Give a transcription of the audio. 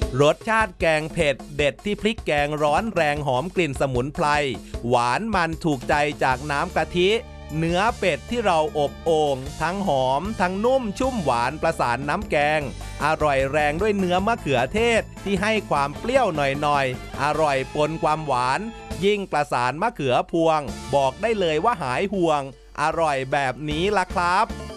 รสชาติแกงเผ็ดเด็ดที่พริกแกงร้อนแรงหอมกลิ่นสมุนไพรหวานมันถูกใจจากน้ำกะทิเนื้อเป็ดที่เราอบโอ่งทั้งหอมทั้งนุ่มชุ่มหวานประสานน้ำแกงอร่อยแรงด้วยเนื้อมะเขือเทศที่ให้ความเปรี้ยวหน่อยๆอร่อยปนความหวานยิ่งประสานมะเขือพวงบอกได้เลยว่าหายห่วงอร่อยแบบนี้ล่ะครับ